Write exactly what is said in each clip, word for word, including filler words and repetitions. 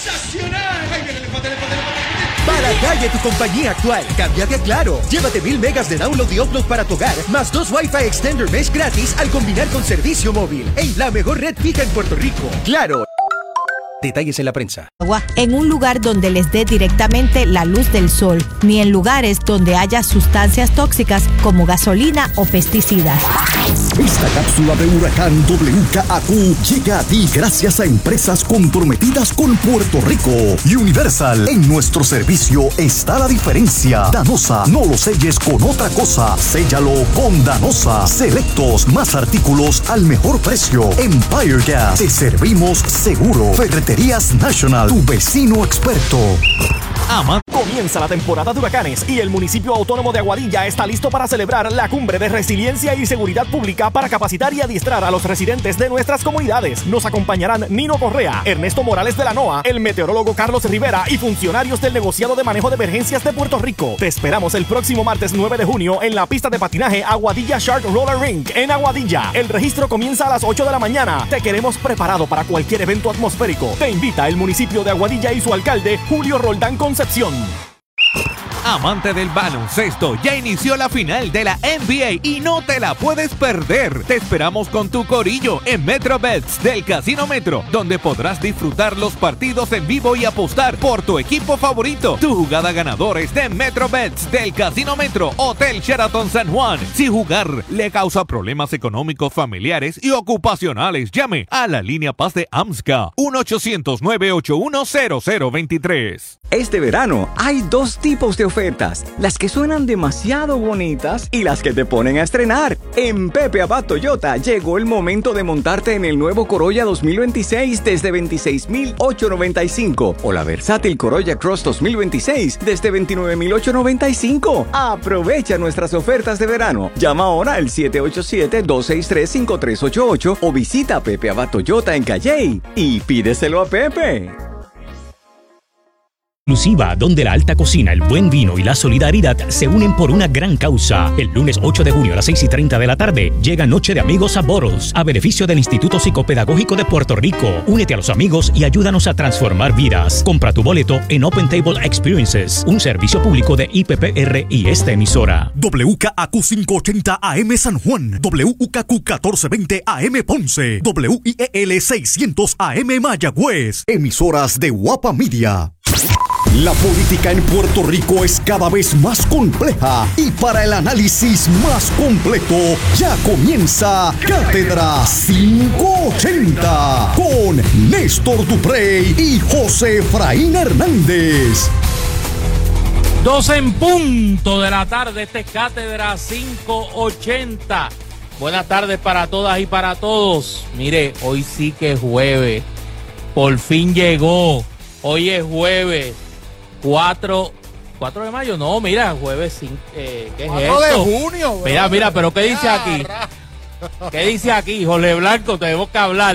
¡Sensacional! ¡Ay, viene el elefante, el elefante, el elefante! Para calle tu compañía actual, cámbiate a Claro. Llévate mil megas de download y upload para tu hogar, más dos Wi-Fi Extender Mesh gratis al combinar con servicio móvil. En la mejor red fija en Puerto Rico. Claro. Detalles en la prensa. En un lugar donde les dé directamente la luz del sol, ni en lugares donde haya sustancias tóxicas como gasolina o pesticidas. Esta cápsula de huracán W K A Q llega a ti gracias a empresas comprometidas con Puerto Rico. Universal, en nuestro servicio está la diferencia. Danosa, no lo selles con otra cosa, séllalo con Danosa. Selectos, más artículos al mejor precio. Empire Gas, te servimos seguro. Ferreterías National, tu vecino experto. Ama. Comienza la temporada de huracanes y el municipio autónomo de Aguadilla está listo para celebrar la cumbre de resiliencia y seguridad pública para capacitar y adiestrar a los residentes de nuestras comunidades. Nos acompañarán Nino Correa, Ernesto Morales de la NOAA, el meteorólogo Carlos Rivera y funcionarios del negociado de manejo de emergencias de Puerto Rico. Te esperamos el próximo martes nueve de junio en la pista de patinaje Aguadilla Shark Roller Rink en Aguadilla. El registro comienza a las ocho de la mañana. Te queremos preparado para cualquier evento atmosférico. Te invita el municipio de Aguadilla y su alcalde Julio Roldán Concepción. Amante del baloncesto, ya inició la final de la N B A y no te la puedes perder. Te esperamos con tu corillo en MetroBets del Casino Metro, donde podrás disfrutar los partidos en vivo y apostar por tu equipo favorito. Tu jugada ganadora es de MetroBets del Casino Metro, Hotel Sheraton San Juan. Si jugar le causa problemas económicos, familiares y ocupacionales, llame a la línea Paz de AMSCA uno ochocientos, nueve ocho uno, cero cero dos tres. Este verano hay dos tipos de ofertas, las que suenan demasiado bonitas y las que te ponen a estrenar. En Pepe Abad Toyota llegó el momento de montarte en el nuevo Corolla dos mil veintiséis desde veintiséis mil ochocientos noventa y cinco o la versátil Corolla Cross dos mil veintiséis desde veintinueve mil ochocientos noventa y cinco. Aprovecha nuestras ofertas de verano. Llama ahora al siete ocho siete, dos seis tres, cinco tres ocho ocho o visita Pepe Abad Toyota en Calley y pídeselo a Pepe. Exclusiva, donde la alta cocina, el buen vino y la solidaridad se unen por una gran causa. El lunes ocho de junio a las seis y treinta de la tarde llega Noche de Amigos a Boros, a beneficio del Instituto Psicopedagógico de Puerto Rico. Únete a los amigos y ayúdanos a transformar vidas. Compra tu boleto en Open Table Experiences, un servicio público de I P P R y esta emisora. W K A Q quinientos ochenta A M San Juan, W K Q catorce veinte A M Ponce, W I E L seiscientos A M Mayagüez. Emisoras de Guapa Media. La política en Puerto Rico es cada vez más compleja y para el análisis más completo ya comienza Cátedra quinientos ochenta con Néstor Duprey y José Efraín Hernández. doce en punto de la tarde, este es Cátedra quinientos ochenta. Buenas tardes para todas y para todos. Mire, hoy sí que es jueves. Por fin llegó. Hoy es jueves. cuatro de mayo, no, mira, jueves cinco, eh, ¿qué es esto? cuatro de junio. Bro. Mira, mira, pero ¿qué dice aquí? ¿Qué dice aquí? Jorge Blanco, tenemos que hablar.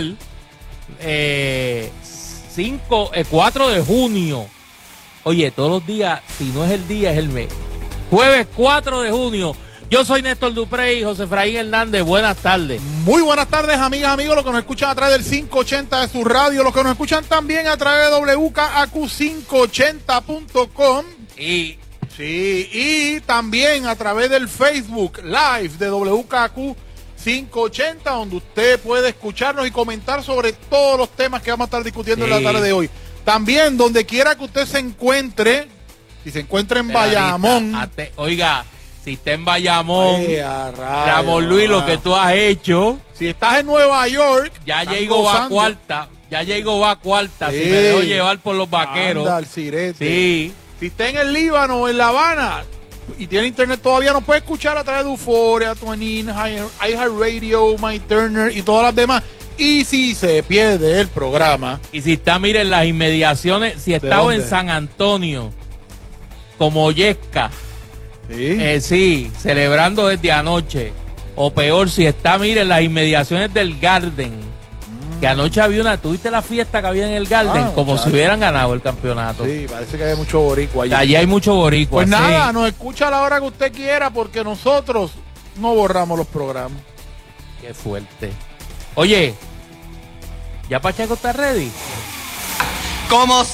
Eh, cinco, eh, cuatro de junio. Oye, todos los días, si no es el día, es el mes. Jueves cuatro de junio. Yo soy Néstor Duprey y José Efraín Hernández. Buenas tardes. Muy buenas tardes, amigas, amigos, los que nos escuchan a través del quinientos ochenta de su radio, los que nos escuchan también a través de W K A Q quinientos ochenta punto com. Y, sí, y también a través del Facebook Live de W K A Q quinientos ochenta, donde usted puede escucharnos y comentar sobre todos los temas que vamos a estar discutiendo sí. en la tarde de hoy. También, donde quiera que usted se encuentre, si se encuentra en Bayamón. Ate, oiga, si está en Bayamón, Ay, Ramón Luis, lo que tú has hecho. Si estás en Nueva York, ya llegó a cuarta, ya llegó va a cuarta, sí. Si me dejo llevar por los vaqueros. Anda, al sirete. Sí. Si está en el Líbano o en La Habana y tiene internet todavía, nos puede escuchar a través de Euphoria, Tuanin, iHeartRadio, MyTurner y todas las demás. Y si se pierde el programa. Y si está, miren, las inmediaciones, si estaba en San Antonio, como Yesca. Sí. Eh, sí, celebrando desde anoche. O peor, si está, miren, las inmediaciones del Garden. Mm. Que anoche había una, ¿tuviste la fiesta que había en el Garden? Ah, como muchacho. Si hubieran ganado el campeonato. Sí, parece que hay mucho boricua allí. Allí hay mucho boricua. Pues nada, sí. Nos escucha a la hora que usted quiera porque nosotros no borramos los programas. Qué fuerte. Oye, ¿ya Pacheco está ready? ¿Cómo